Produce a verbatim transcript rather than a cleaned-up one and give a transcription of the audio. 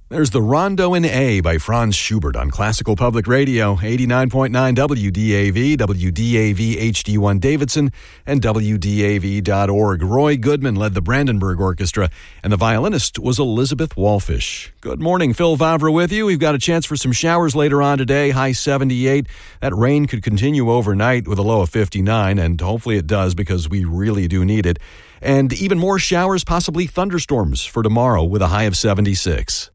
There's the Rondo in A by Franz Schubert on Classical Public Radio, eighty-nine point nine W D A V, W D A V H D one Davidson, and W D A V dot org. Roy Goodman led the Brandenburg Orchestra, and the violinist was Elizabeth Walfish. Good morning, Phil Vavra with you. We've got a chance for some showers later on today, high seventy-eight. That rain could continue overnight with a low of fifty-nine, and hopefully it does because we really do need it. And even more showers, possibly thunderstorms for tomorrow with a high of seventy-six.